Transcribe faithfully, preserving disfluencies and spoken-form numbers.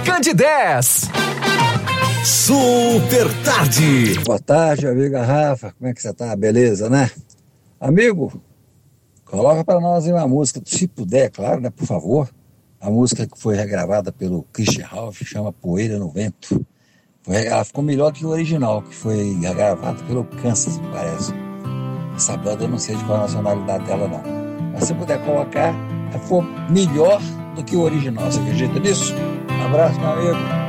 Candidez. Super Tarde. Boa tarde, amiga Rafa. Como é que você tá? Beleza, né? Amigo, coloca pra nós aí uma música, se puder, claro, né? Por favor. A música que foi regravada pelo Christian Ralph, chama Poeira no Vento. Foi, ela ficou melhor que o original, que foi regravada pelo Kansas, parece. Essa banda eu não sei de qual a nacionalidade dela, não. Mas se puder colocar, ela ficou melhor do que o original. Você acredita nisso? Um abraço, meu amigo.